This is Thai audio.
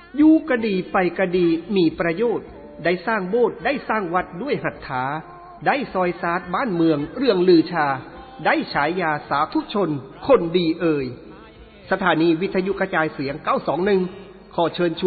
อยู่กะดีไปกะดีมีประโยชน์ได้สร้างโบสถ์ได้สร้างวัดด้วยหัตถาได้ซอยซาดบ้านเมืองเรื่องลือชาได้ฉายาสาธุชนคนดีเอ่ยสถานีวิทยุกระจายเสียง921ขอเชิญชวน